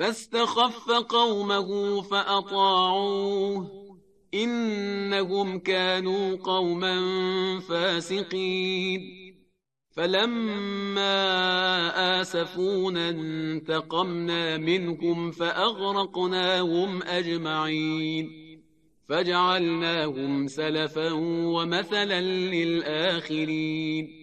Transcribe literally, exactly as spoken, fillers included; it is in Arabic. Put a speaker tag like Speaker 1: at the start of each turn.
Speaker 1: فاستخف قومه فأطاعوه إنهم كانوا قوما فاسقين. فلما آسفونا انتقمنا منهم فأغرقناهم أجمعين فجعلناهم سلفا ومثلا للآخرين.